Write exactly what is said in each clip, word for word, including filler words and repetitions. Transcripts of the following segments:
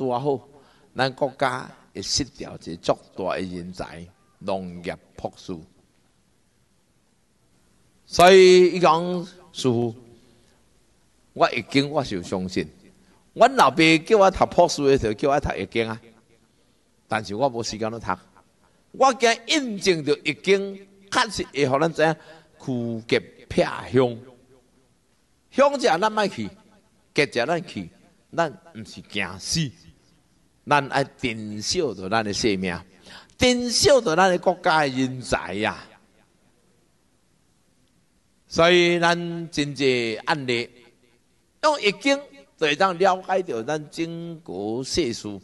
拄啊好，咱国家会失掉一个足大的人才，农业朴素。所以伊讲师父，我易经我是有相信。阮老爸叫我读朴素的时候，叫我读易经啊，但是我无时间去读。我惊印证着易经，确实会互咱知影趋吉避凶。凶者咱莫去，吉者咱去，咱毋是惊死，咱爱珍惜着咱的生命，珍惜着咱的国家的人才呀、啊。所以咱真济案例，用易经就会当了解到咱整个世事。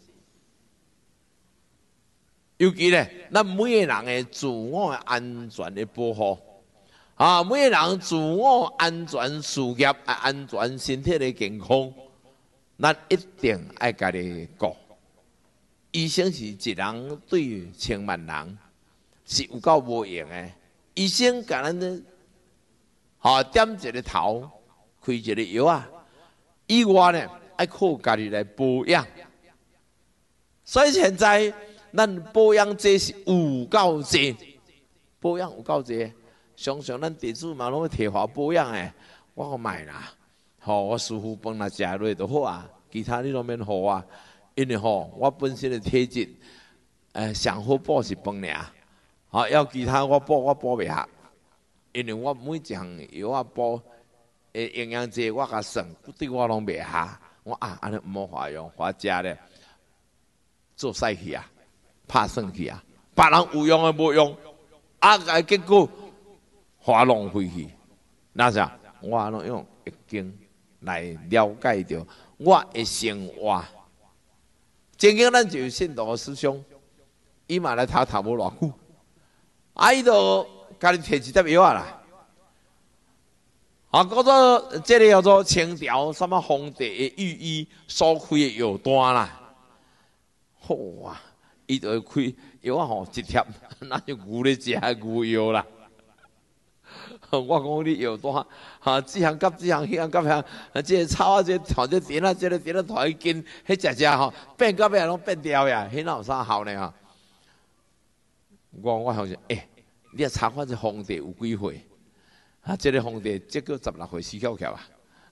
尤其咧，咱每个人的自我安全的保护，啊，每个人自我安全事业啊，安全身体的健康，咱一定爱家己顾。医生是一人对千万人，是有够无用的。医生甲咱咧。好，点一个头，开一个药啊！以外呢，爱靠家己来保养。所以现在咱保养这是有够济，保养有够济。常常咱弟子嘛拢要提话保养诶，我讲卖啦，吼、哦，我师父饭若食落就好啊，其他你拢免好啊。因为吼、哦，我本身的体质，诶、呃，上好补是饭尔，好、哦，要其他我补我补袂下。因为我每一项药啊补，诶营养剂我甲算，对我拢袂下。我啊，安尼毋好化用，我食咧做屎去啊，拍算去啊。别人有用诶无用，啊个结果花浪费去。那啥，我拢用易经来了解着我的生活。正经咱就有信徒师兄，伊嘛来读读无偌久，啊伊就。家己摕一粒药啊啦，啊，叫做这个叫做清朝什么皇帝的御医所开的药单啦，好啊，伊就开药啊吼一贴，那就牛咧食牛药啦。我讲你药单，哈，这项甲这项，迄项甲迄项，啊，这个草啊，这头这点啊，这个点啊，头一根，迄只只吼变到尾拢变掉呀，迄哪有啥效呢哈？我我相信，诶、欸。你啊查看这皇帝有几岁？啊，这个皇帝这个十六岁死翘翘啊！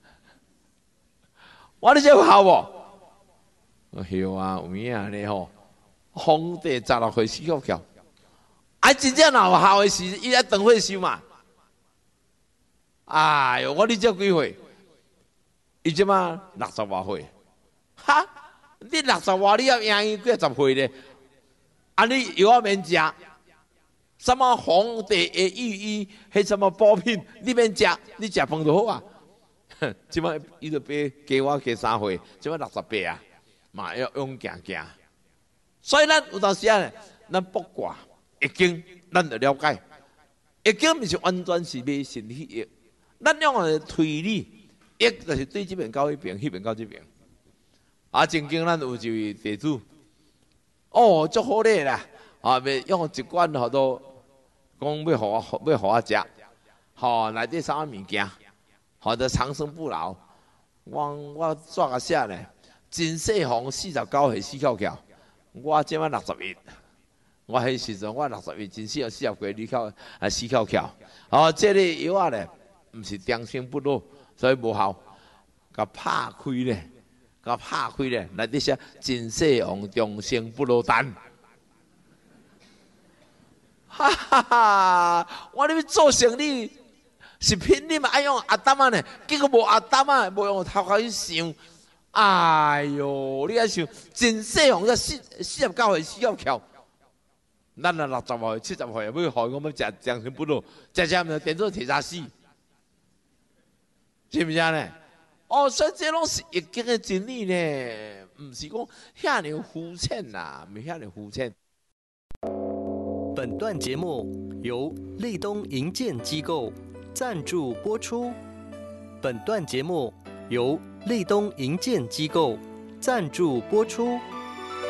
我你这有效无？有啊，有影啊咧吼！皇帝十六岁死翘翘，啊，真正若有效的是伊爱长岁寿嘛？哎哟，我你这几岁？伊即马六十外岁，哈！你六十外，你要赢伊几十岁咧？啊，你药啊免食。什么皇帝的御医，迄什么补品，你免食，你食饭就好啊。即摆伊就比加我加三岁，即摆六十八啊，嘛要勇行行。所以咱有当时啊，咱卜卦易经，咱就了解。易经毋是完全是迷信去易，咱用的推理，易就是对这边到迄边，迄边到这边。啊，正经咱有一位弟子，哦，足好咧啦。啊！要用一罐好多，讲要互我要互我食，吼内底啥物物件，吼得长生不老。我我怎个写呢？真细红四十九岁死翘翘，我即摆六十一，我迄时阵我六十一，真细四十几你翘啊死翘翘。哦，这个药啊咧，毋是长生不老，所以无效。甲拍开咧，甲拍开咧，内底写真细红长生不老丹。哈哈哈！我你做生意是拼你嘛爱用阿丹啊呢，结果无阿丹啊，无用头壳去想。哎哟，你爱想真细红，四四十九岁死翘翘，咱啊六十岁、七十岁，要害我们食长生不老，食食咪变做铁砂死，是毋是呢？哦，所以这拢是易经的真理呢，毋是讲遐尼肤浅呐，毋遐尼肤浅。 本段节目由立东营建机构赞助播出。本段节目由立东营建机构赞助播出。